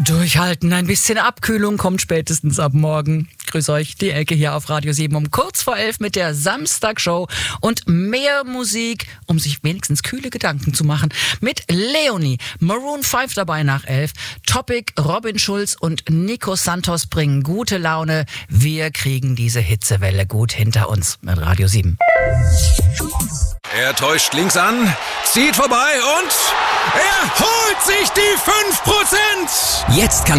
Durchhalten, ein bisschen Abkühlung kommt spätestens ab morgen. Grüß euch, die Elke hier auf Radio 7 um kurz vor 11 mit der Samstagshow und mehr Musik, um sich wenigstens kühle Gedanken zu machen. Mit Leonie, Maroon 5 dabei nach 11, Topic, Robin Schulz und Nico Santos bringen gute Laune. Wir kriegen diese Hitzewelle gut hinter uns mit Radio 7. Er täuscht links an, zieht vorbei und er holt sich die 5%! Jetzt kann